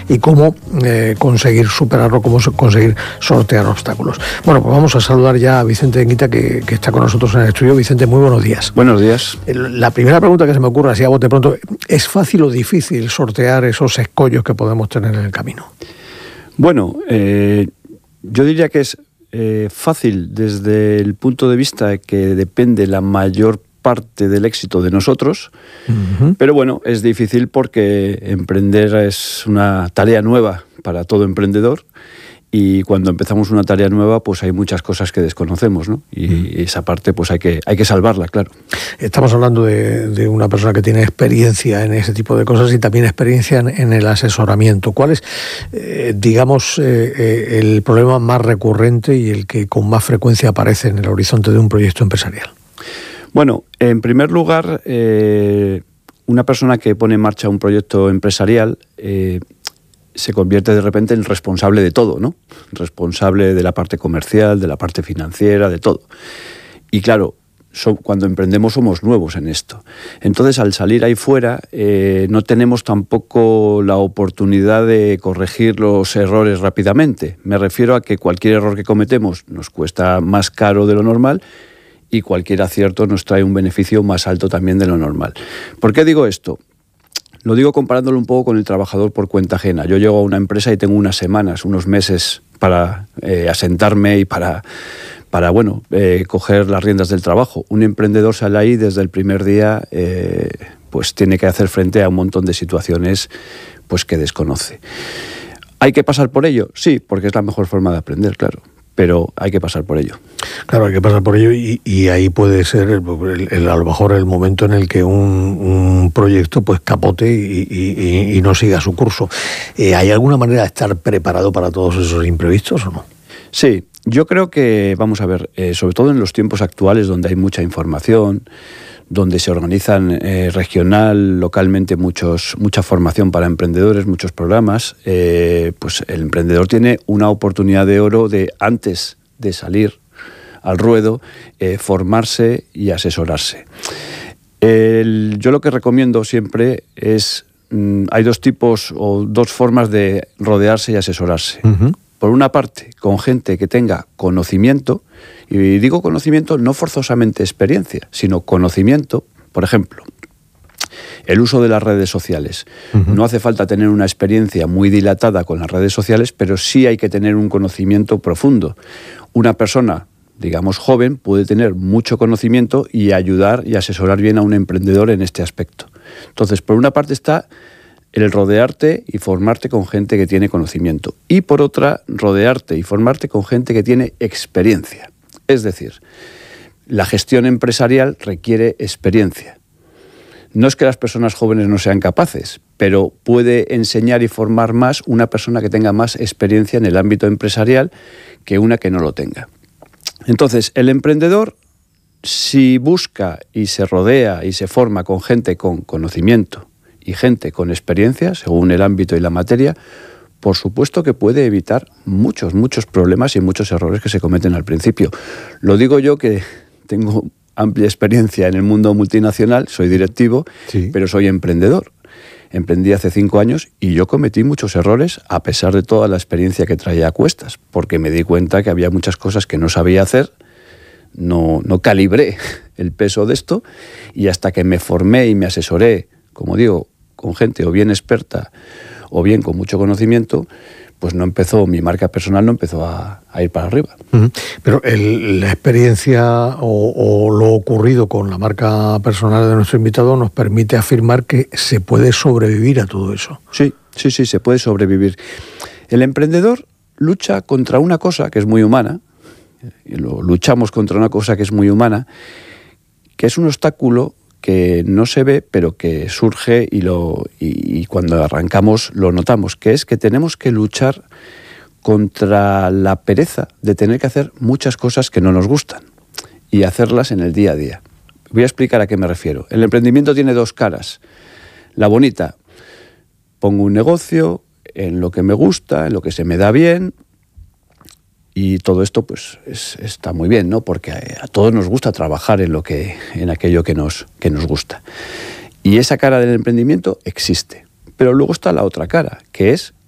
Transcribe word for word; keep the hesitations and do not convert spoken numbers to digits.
y cómo eh, conseguir superarlo, cómo conseguir sortear obstáculos. Bueno, pues vamos a saludar ya a Vicente Anguita, que, que está con nosotros en el estudio. Vicente, muy buenos días. Buenos días. La primera pregunta que se me ocurre, así a bote pronto, ¿es fácil o difícil sortear esos escollos que podemos tener en el camino? Bueno, eh, yo diría que es eh, fácil desde el punto de vista que depende la mayor parte del éxito de nosotros, uh-huh. Pero bueno, es difícil porque emprender es una tarea nueva para todo emprendedor. Y cuando empezamos una tarea nueva, pues hay muchas cosas que desconocemos, ¿no? Y mm. esa parte, pues hay que, hay que salvarla, claro. Estamos hablando de, de una persona que tiene experiencia en ese tipo de cosas y también experiencia en, en el asesoramiento. ¿Cuál es, eh, digamos, eh, eh, el problema más recurrente y el que con más frecuencia aparece en el horizonte de un proyecto empresarial? Bueno, en primer lugar, eh, una persona que pone en marcha un proyecto empresarial eh, se convierte de repente en responsable de todo, ¿no? Responsable de la parte comercial, de la parte financiera, de todo. Y claro, so, cuando emprendemos somos nuevos en esto. Entonces, al salir ahí fuera, eh, no tenemos tampoco la oportunidad de corregir los errores rápidamente. Me refiero a que cualquier error que cometemos nos cuesta más caro de lo normal y cualquier acierto nos trae un beneficio más alto también de lo normal. ¿Por qué digo esto? Lo digo comparándolo un poco con el trabajador por cuenta ajena. Yo llego a una empresa y tengo unas semanas, unos meses para eh, asentarme y para, para bueno, eh, coger las riendas del trabajo. Un emprendedor sale ahí desde el primer día, eh, pues tiene que hacer frente a un montón de situaciones pues, que desconoce. ¿Hay que pasar por ello? Sí, porque es la mejor forma de aprender, claro. Pero hay que pasar por ello. Claro, hay que pasar por ello y, y ahí puede ser el, el, el, a lo mejor el momento en el que un, un proyecto pues capote y, y, y no siga su curso. Eh, ¿Hay alguna manera de estar preparado para todos esos imprevistos o no? Sí, yo creo que, vamos a ver, eh, sobre todo en los tiempos actuales donde hay mucha información, donde se organizan eh, regional, localmente muchos, mucha formación para emprendedores, muchos programas, eh, pues el emprendedor tiene una oportunidad de oro de, antes de salir al ruedo, eh, formarse y asesorarse. El, yo lo que recomiendo siempre es, mmm, hay dos tipos o dos formas de rodearse y asesorarse. Uh-huh. Por una parte, con gente que tenga conocimiento, y digo conocimiento no forzosamente experiencia, sino conocimiento. Por ejemplo, el uso de las redes sociales. Uh-huh. No hace falta tener una experiencia muy dilatada con las redes sociales, pero sí hay que tener un conocimiento profundo. Una persona, digamos joven, puede tener mucho conocimiento y ayudar y asesorar bien a un emprendedor en este aspecto. Entonces, por una parte está el rodearte y formarte con gente que tiene conocimiento. Y por otra, rodearte y formarte con gente que tiene experiencia. Es decir, la gestión empresarial requiere experiencia. No es que las personas jóvenes no sean capaces, pero puede enseñar y formar más una persona que tenga más experiencia en el ámbito empresarial que una que no lo tenga. Entonces, el emprendedor, si busca y se rodea y se forma con gente con conocimiento y gente con experiencia, según el ámbito y la materia, por supuesto que puede evitar muchos, muchos problemas y muchos errores que se cometen al principio. Lo digo yo que tengo amplia experiencia en el mundo multinacional, soy directivo, sí. Pero soy emprendedor. Emprendí hace cinco años y yo cometí muchos errores a pesar de toda la experiencia que traía a cuestas, porque me di cuenta que había muchas cosas que no sabía hacer, no, no calibré el peso de esto, y hasta que me formé y me asesoré, como digo, con gente o bien experta o bien con mucho conocimiento, pues no empezó, mi marca personal no empezó a, a ir para arriba. Uh-huh. Pero el, la experiencia o, o lo ocurrido con la marca personal de nuestro invitado nos permite afirmar que se puede sobrevivir a todo eso. Sí, sí, sí, se puede sobrevivir. El emprendedor lucha contra una cosa que es muy humana, y lo luchamos contra una cosa que es muy humana, que es un obstáculo que no se ve, pero que surge y, lo, y, y cuando arrancamos lo notamos, que es que tenemos que luchar contra la pereza de tener que hacer muchas cosas que no nos gustan y hacerlas en el día a día. Voy a explicar a qué me refiero. El emprendimiento tiene dos caras. La bonita, pongo un negocio en lo que me gusta, en lo que se me da bien, y todo esto pues es, está muy bien, ¿no? Porque a, a todos nos gusta trabajar en lo que, en aquello que nos, que nos gusta. Y esa cara del emprendimiento existe. Pero luego está la otra cara, que es